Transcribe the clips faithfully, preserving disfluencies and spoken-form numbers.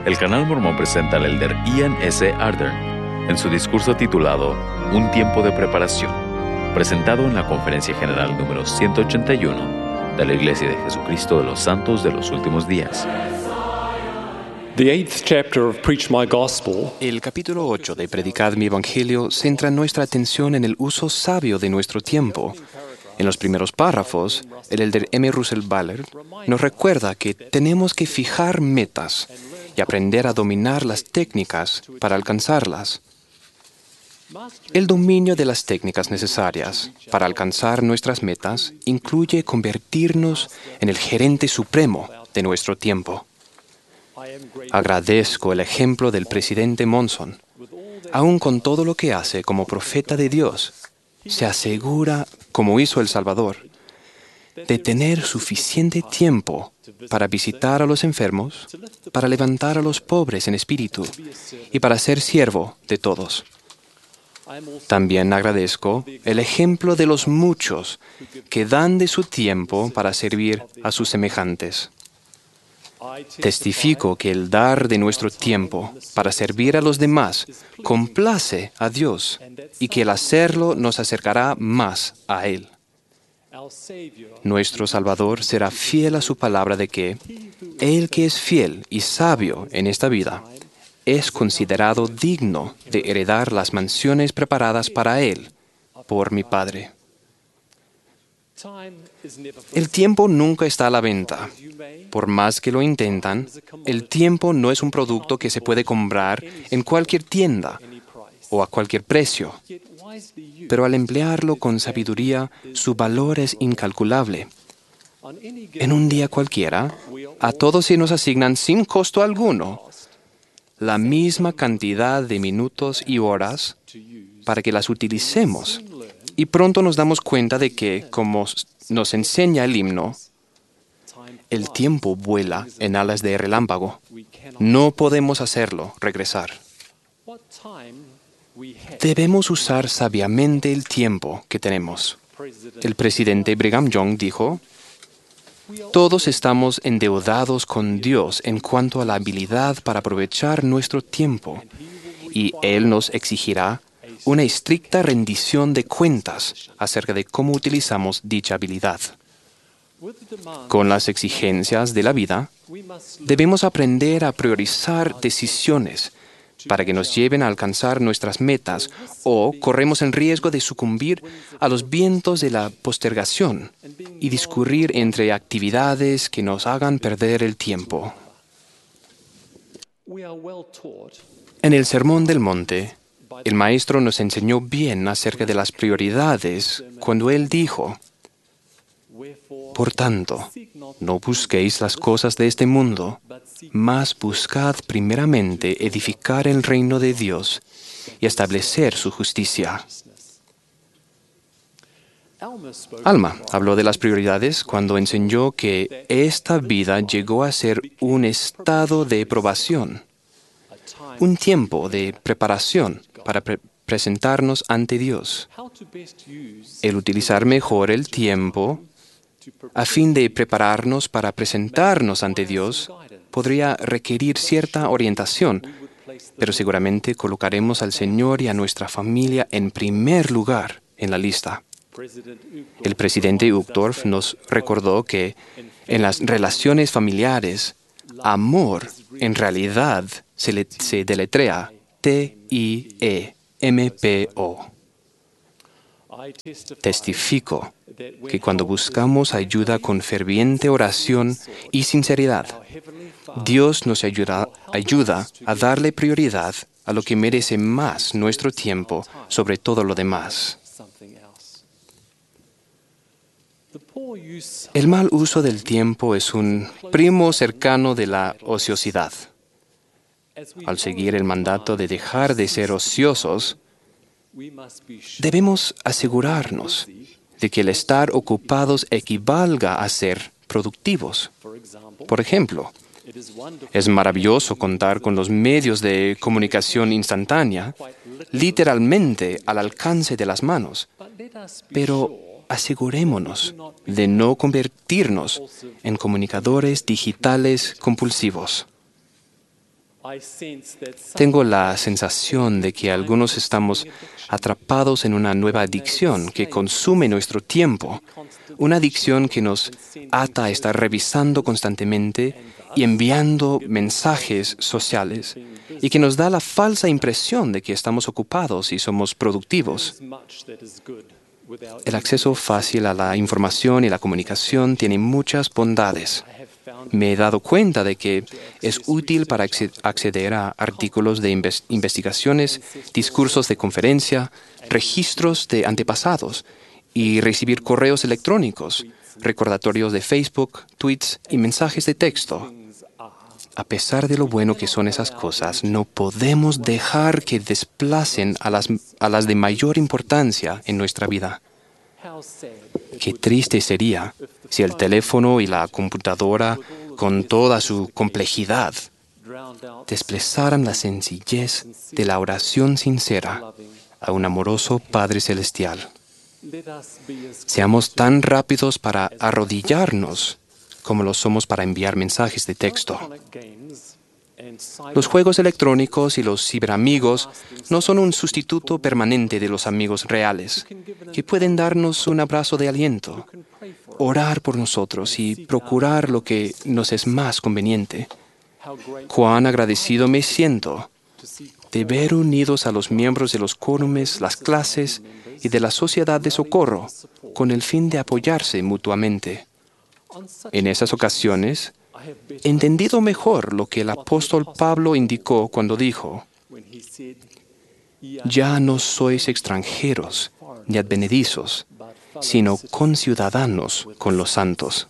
El Canal Mormón presenta al elder Ian S. Ardern en su discurso titulado Un tiempo de preparación, presentado en la Conferencia General número ciento ochenta y uno de la Iglesia de Jesucristo de los Santos de los Últimos Días. The eighth chapter of Preach My Gospel El capítulo ocho de Predicad mi Evangelio centra nuestra atención en el uso sabio de nuestro tiempo. En los primeros párrafos, el elder M. Russell Ballard nos recuerda que tenemos que fijar metas y aprender a dominar las técnicas para alcanzarlas. El dominio de las técnicas necesarias para alcanzar nuestras metas incluye convertirnos en el gerente supremo de nuestro tiempo. Agradezco el ejemplo del presidente Monson. Aun con todo lo que hace como profeta de Dios, se asegura, como hizo El Salvador, de tener suficiente tiempo para visitar a los enfermos, para levantar a los pobres en espíritu y para ser siervo de todos. También agradezco el ejemplo de los muchos que dan de su tiempo para servir a sus semejantes. Testifico que el dar de nuestro tiempo para servir a los demás complace a Dios y que el hacerlo nos acercará más a Él. Nuestro Salvador será fiel a su palabra de que el que es fiel y sabio en esta vida es considerado digno de heredar las mansiones preparadas para Él por mi Padre. El tiempo nunca está a la venta. Por más que lo intentan, el tiempo no es un producto que se puede comprar en cualquier tienda o a cualquier precio. Pero al emplearlo con sabiduría, su valor es incalculable. En un día cualquiera, a todos se nos asignan sin costo alguno la misma cantidad de minutos y horas para que las utilicemos. Y pronto nos damos cuenta de que, como nos enseña el himno, el tiempo vuela en alas de relámpago. No podemos hacerlo regresar. Debemos usar sabiamente el tiempo que tenemos. El presidente Brigham Young dijo, todos estamos endeudados con Dios en cuanto a la habilidad para aprovechar nuestro tiempo, y Él nos exigirá una estricta rendición de cuentas acerca de cómo utilizamos dicha habilidad. Con las exigencias de la vida, debemos aprender a priorizar decisiones para que nos lleven a alcanzar nuestras metas o corremos el riesgo de sucumbir a los vientos de la postergación y discurrir entre actividades que nos hagan perder el tiempo. En el Sermón del Monte, el Maestro nos enseñó bien acerca de las prioridades cuando Él dijo, por tanto, no busquéis las cosas de este mundo, mas buscad primeramente edificar el reino de Dios y establecer su justicia. Alma habló de las prioridades cuando enseñó que esta vida llegó a ser un estado de probación, un tiempo de preparación para pre- presentarnos ante Dios. El utilizar mejor el tiempo a fin de prepararnos para presentarnos ante Dios podría requerir cierta orientación, pero seguramente colocaremos al Señor y a nuestra familia en primer lugar en la lista. El presidente Uchtdorf nos recordó que en las relaciones familiares, amor en realidad se, le, se deletrea T I E M P O. Testifico que cuando buscamos ayuda con ferviente oración y sinceridad, Dios nos ayuda, ayuda a darle prioridad a lo que merece más nuestro tiempo sobre todo lo demás. El mal uso del tiempo es un primo cercano de la ociosidad. Al seguir el mandato de dejar de ser ociosos, debemos asegurarnos de que el estar ocupados equivalga a ser productivos. Por ejemplo, es maravilloso contar con los medios de comunicación instantánea, literalmente al alcance de las manos, pero asegurémonos de no convertirnos en comunicadores digitales compulsivos. Tengo la sensación de que algunos estamos atrapados en una nueva adicción que consume nuestro tiempo, una adicción que nos ata a estar revisando constantemente y enviando mensajes sociales y que nos da la falsa impresión de que estamos ocupados y somos productivos. El acceso fácil a la información y la comunicación tiene muchas bondades. Me he dado cuenta de que es útil para acceder a artículos de investigaciones, discursos de conferencia, registros de antepasados y recibir correos electrónicos, recordatorios de Facebook, tweets y mensajes de texto. A pesar de lo bueno que son esas cosas, no podemos dejar que desplacen a las, a las de mayor importancia en nuestra vida. Qué triste sería si el teléfono y la computadora, con toda su complejidad, desplazaran la sencillez de la oración sincera a un amoroso Padre Celestial. Seamos tan rápidos para arrodillarnos como lo somos para enviar mensajes de texto. Los juegos electrónicos y los ciberamigos no son un sustituto permanente de los amigos reales, que pueden darnos un abrazo de aliento, orar por nosotros y procurar lo que nos es más conveniente. Cuán agradecido me siento de ver unidos a los miembros de los quórumes, las clases y de la sociedad de socorro, con el fin de apoyarse mutuamente. En esas ocasiones, he entendido mejor lo que el apóstol Pablo indicó cuando dijo: «Ya no sois extranjeros ni advenedizos, sino conciudadanos con los santos».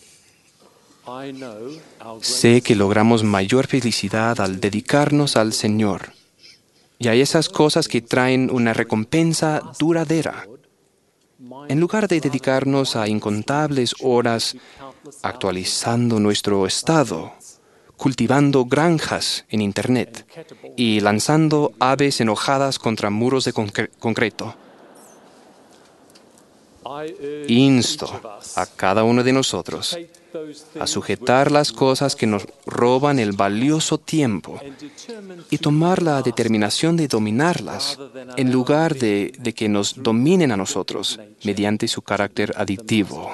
Sé que logramos mayor felicidad al dedicarnos al Señor y a esas cosas que traen una recompensa duradera, en lugar de dedicarnos a incontables horas actualizando nuestro estado, cultivando granjas en Internet y lanzando aves enojadas contra muros de concre- concreto. Insto a cada uno de nosotros a sujetar las cosas que nos roban el valioso tiempo y tomar la determinación de dominarlas en lugar de, de que nos dominen a nosotros mediante su carácter adictivo.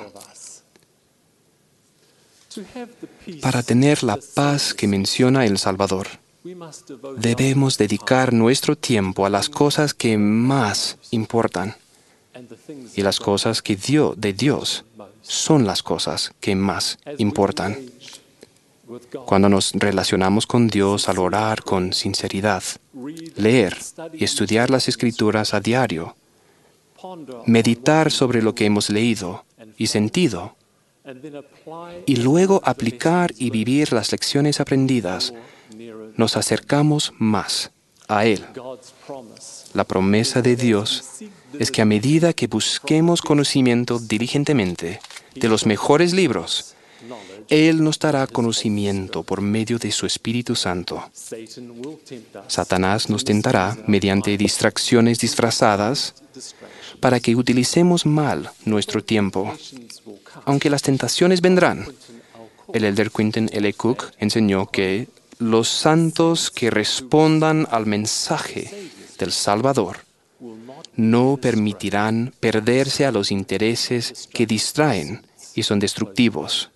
Para tener la paz que menciona el Salvador, debemos dedicar nuestro tiempo a las cosas que más importan. Y las cosas que dio de Dios son las cosas que más importan. Cuando nos relacionamos con Dios al orar con sinceridad, leer y estudiar las Escrituras a diario, meditar sobre lo que hemos leído y sentido, y luego aplicar y vivir las lecciones aprendidas, nos acercamos más a Él. La promesa de Dios es que a medida que busquemos conocimiento diligentemente de los mejores libros, Él nos dará conocimiento por medio de su Espíritu Santo. Satanás nos tentará mediante distracciones disfrazadas para que utilicemos mal nuestro tiempo. Aunque las tentaciones vendrán, el elder Quentin L. Cook enseñó que los santos que respondan al mensaje del Salvador no permitirán perderse a los intereses que distraen y son destructivos.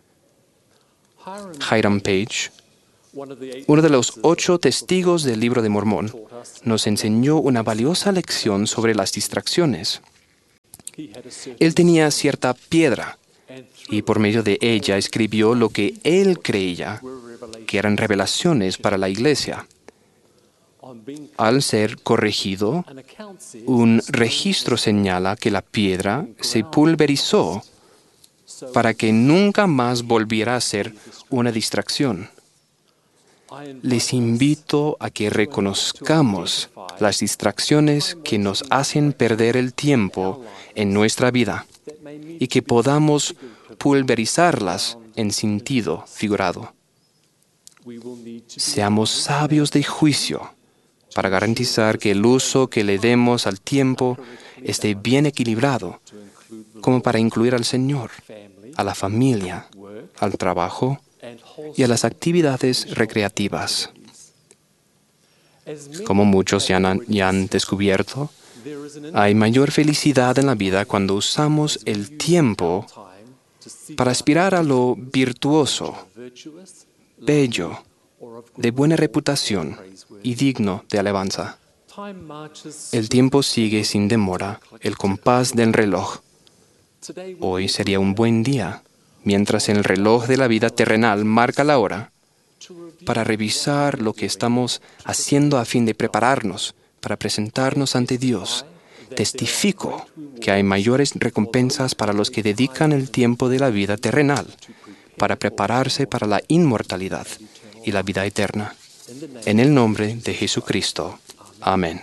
Hiram Page, uno de los ocho testigos del Libro de Mormón, nos enseñó una valiosa lección sobre las distracciones. Él tenía cierta piedra y por medio de ella escribió lo que él creía que eran revelaciones para la iglesia. Al ser corregido, un registro señala que la piedra se pulverizó para que nunca más volviera a ser una distracción. Les invito a que reconozcamos las distracciones que nos hacen perder el tiempo en nuestra vida y que podamos pulverizarlas en sentido figurado. Seamos sabios de juicio para garantizar que el uso que le demos al tiempo esté bien equilibrado, como para incluir al Señor, a la familia, al trabajo y a las actividades recreativas. Como muchos ya han, ya han descubierto, hay mayor felicidad en la vida cuando usamos el tiempo para aspirar a lo virtuoso, bello, de buena reputación y digno de alabanza. El tiempo sigue sin demora el compás del reloj. Hoy sería un buen día, mientras el reloj de la vida terrenal marca la hora, para revisar lo que estamos haciendo a fin de prepararnos para presentarnos ante Dios. Testifico que hay mayores recompensas para los que dedican el tiempo de la vida terrenal para prepararse para la inmortalidad y la vida eterna. En el nombre de Jesucristo. Amén.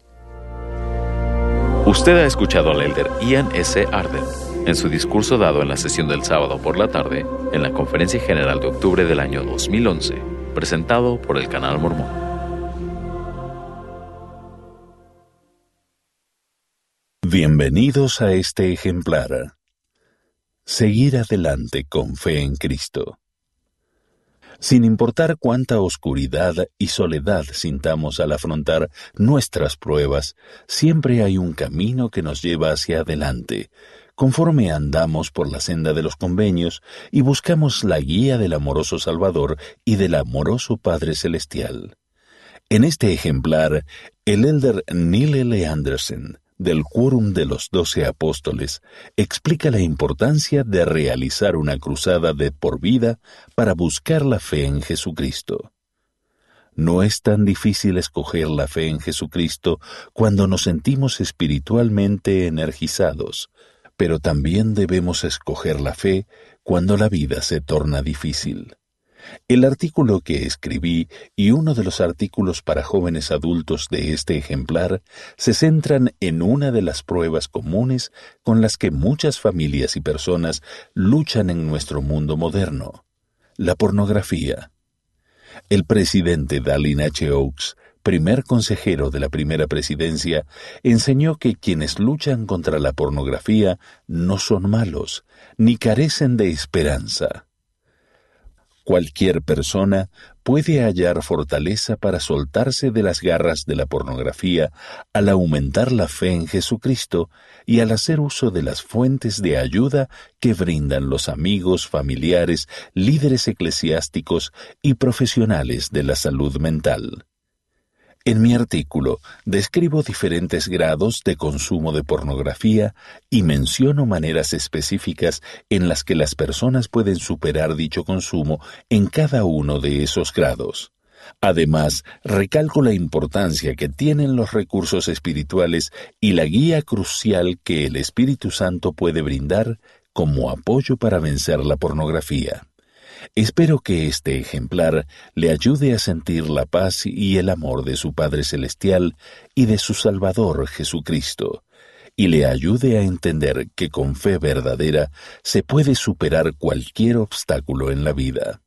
Usted ha escuchado al elder Ian S. Arden en su discurso dado en la sesión del sábado por la tarde en la Conferencia General de octubre del año dos mil once, presentado por el Canal Mormón. Bienvenidos a este ejemplar. Seguir adelante con fe en Cristo. Sin importar cuánta oscuridad y soledad sintamos al afrontar nuestras pruebas, siempre hay un camino que nos lleva hacia adelante, conforme andamos por la senda de los convenios y buscamos la guía del amoroso Salvador y del amoroso Padre Celestial. En este ejemplar, el elder Neil L. Anderson, del Quórum de los Doce Apóstoles, explica la importancia de realizar una cruzada de por vida para buscar la fe en Jesucristo. No es tan difícil escoger la fe en Jesucristo cuando nos sentimos espiritualmente energizados, pero también debemos escoger la fe cuando la vida se torna difícil. El artículo que escribí y uno de los artículos para jóvenes adultos de este ejemplar se centran en una de las pruebas comunes con las que muchas familias y personas luchan en nuestro mundo moderno: la pornografía. El presidente Dallin H. Oaks, primer consejero de la primera presidencia, enseñó que quienes luchan contra la pornografía no son malos, ni carecen de esperanza. Cualquier persona puede hallar fortaleza para soltarse de las garras de la pornografía al aumentar la fe en Jesucristo y al hacer uso de las fuentes de ayuda que brindan los amigos, familiares, líderes eclesiásticos y profesionales de la salud mental. En mi artículo describo diferentes grados de consumo de pornografía y menciono maneras específicas en las que las personas pueden superar dicho consumo en cada uno de esos grados. Además, recalco la importancia que tienen los recursos espirituales y la guía crucial que el Espíritu Santo puede brindar como apoyo para vencer la pornografía. Espero que este ejemplar le ayude a sentir la paz y el amor de su Padre Celestial y de su Salvador Jesucristo, y le ayude a entender que con fe verdadera se puede superar cualquier obstáculo en la vida.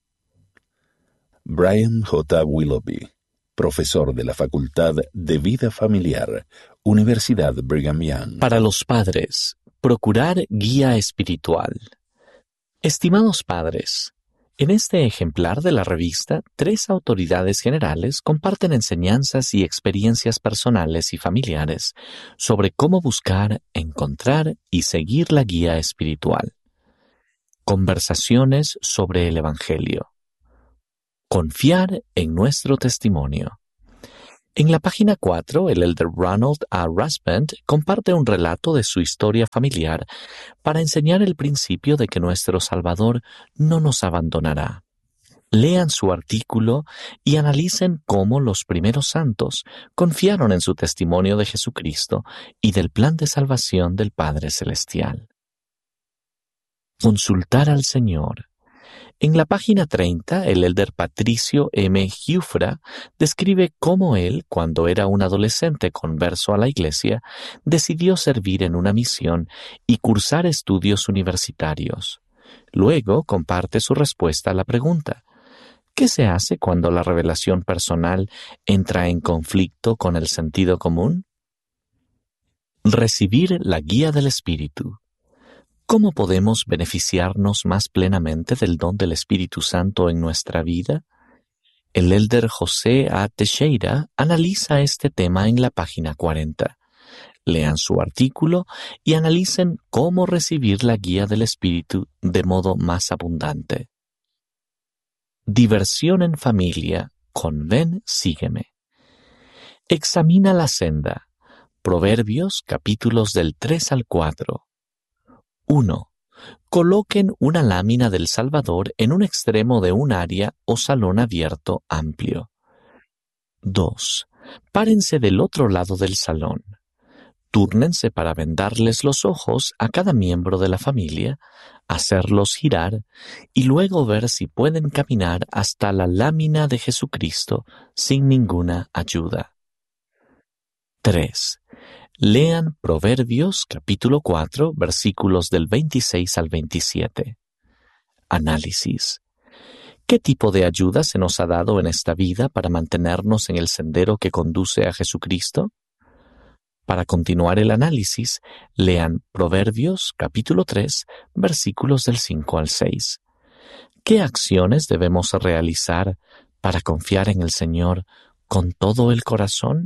Brian J. Willoughby, profesor de la Facultad de Vida Familiar, Universidad Brigham Young. Para los padres, procurar guía espiritual. Estimados padres, en este ejemplar de la revista, tres autoridades generales comparten enseñanzas y experiencias personales y familiares sobre cómo buscar, encontrar y seguir la guía espiritual. Conversaciones sobre el Evangelio. Confiar en nuestro testimonio. En la página cuatro, el elder Ronald A. Rasband comparte un relato de su historia familiar para enseñar el principio de que nuestro Salvador no nos abandonará. Lean su artículo y analicen cómo los primeros santos confiaron en su testimonio de Jesucristo y del plan de salvación del Padre Celestial. Consultar al Señor. En la página treinta, el elder Patricio M. Giuffra describe cómo él, cuando era un adolescente converso a la Iglesia, decidió servir en una misión y cursar estudios universitarios. Luego comparte su respuesta a la pregunta: ¿qué se hace cuando la revelación personal entra en conflicto con el sentido común? Recibir la guía del Espíritu. ¿Cómo podemos beneficiarnos más plenamente del don del Espíritu Santo en nuestra vida? El elder José A. Teixeira analiza este tema en la página cuarenta. Lean su artículo y analicen cómo recibir la guía del Espíritu de modo más abundante. Diversión en familia con Ven, sígueme. Examina la senda. Proverbios capítulos del tres al cuatro. uno. Coloquen una lámina del Salvador en un extremo de un área o salón abierto amplio. dos. Párense del otro lado del salón. Túrnense para vendarles los ojos a cada miembro de la familia, hacerlos girar y luego ver si pueden caminar hasta la lámina de Jesucristo sin ninguna ayuda. tres. Lean Proverbios capítulo cuatro, versículos del veintiséis al veintisiete. Análisis. ¿Qué tipo de ayuda se nos ha dado en esta vida para mantenernos en el sendero que conduce a Jesucristo? Para continuar el análisis, lean Proverbios capítulo tres, versículos del cinco al seis. ¿Qué acciones debemos realizar para confiar en el Señor con todo el corazón?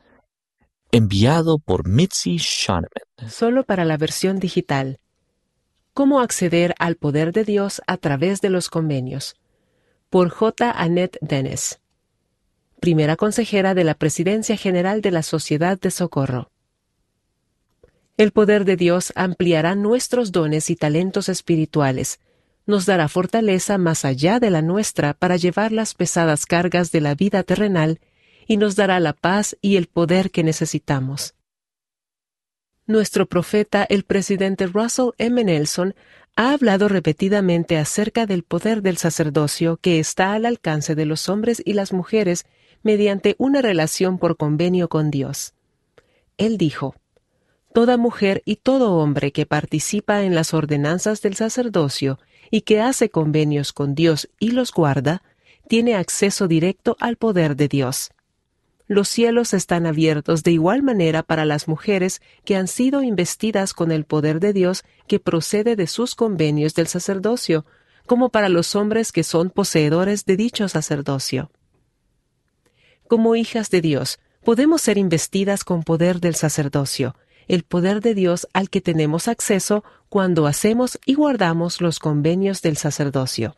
Enviado por Mitzi Shoneman. Solo para la versión digital. ¿Cómo acceder al poder de Dios a través de los convenios? Por J. Annette Dennis, primera consejera de la Presidencia General de la Sociedad de Socorro. El poder de Dios ampliará nuestros dones y talentos espirituales, nos dará fortaleza más allá de la nuestra para llevar las pesadas cargas de la vida terrenal y nos dará la paz y el poder que necesitamos. Nuestro profeta, el presidente Russell M. Nelson, ha hablado repetidamente acerca del poder del sacerdocio que está al alcance de los hombres y las mujeres mediante una relación por convenio con Dios. Él dijo: «Toda mujer y todo hombre que participa en las ordenanzas del sacerdocio y que hace convenios con Dios y los guarda, tiene acceso directo al poder de Dios». Los cielos están abiertos de igual manera para las mujeres que han sido investidas con el poder de Dios que procede de sus convenios del sacerdocio, como para los hombres que son poseedores de dicho sacerdocio. Como hijas de Dios, podemos ser investidas con poder del sacerdocio, el poder de Dios al que tenemos acceso cuando hacemos y guardamos los convenios del sacerdocio.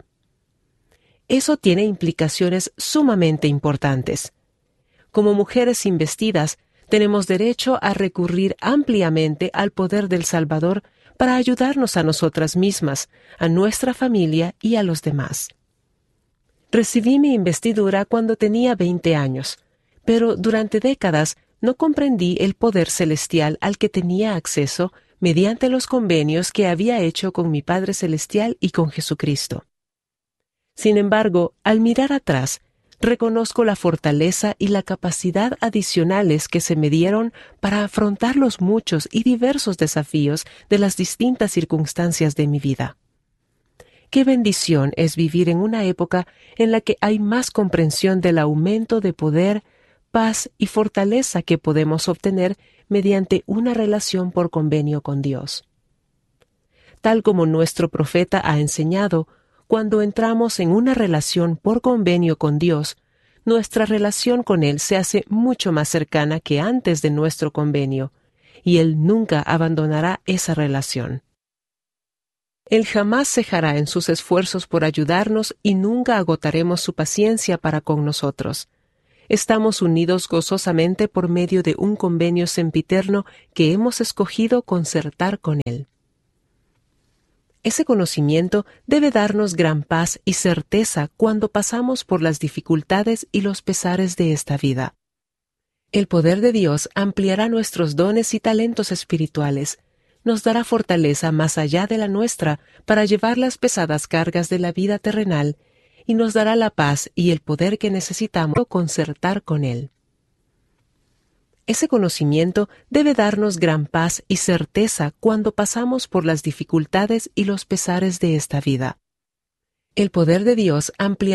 Eso tiene implicaciones sumamente importantes. Como mujeres investidas, tenemos derecho a recurrir ampliamente al poder del Salvador para ayudarnos a nosotras mismas, a nuestra familia y a los demás. Recibí mi investidura cuando tenía veinte años, pero durante décadas no comprendí el poder celestial al que tenía acceso mediante los convenios que había hecho con mi Padre Celestial y con Jesucristo. Sin embargo, al mirar atrás, reconozco la fortaleza y la capacidad adicionales que se me dieron para afrontar los muchos y diversos desafíos de las distintas circunstancias de mi vida. Qué bendición es vivir en una época en la que hay más comprensión del aumento de poder, paz y fortaleza que podemos obtener mediante una relación por convenio con Dios. Tal como nuestro profeta ha enseñado, cuando entramos en una relación por convenio con Dios, nuestra relación con Él se hace mucho más cercana que antes de nuestro convenio, y Él nunca abandonará esa relación. Él jamás cejará en sus esfuerzos por ayudarnos y nunca agotaremos su paciencia para con nosotros. Estamos unidos gozosamente por medio de un convenio sempiterno que hemos escogido concertar con Él. Ese conocimiento debe darnos gran paz y certeza cuando pasamos por las dificultades y los pesares de esta vida. El poder de Dios ampliará nuestros dones y talentos espirituales, nos dará fortaleza más allá de la nuestra para llevar las pesadas cargas de la vida terrenal y nos dará la paz y el poder que necesitamos concertar con Él. Ese conocimiento debe darnos gran paz y certeza cuando pasamos por las dificultades y los pesares de esta vida. El poder de Dios ampliará